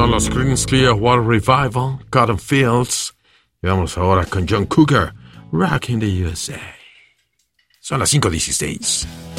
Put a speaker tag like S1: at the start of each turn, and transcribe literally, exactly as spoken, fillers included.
S1: son los Creedence Clearwater Revival, Cotton Fields. Y vamos ahora con John Cougar, Rock in the U S A. Son las cinco dieciséis.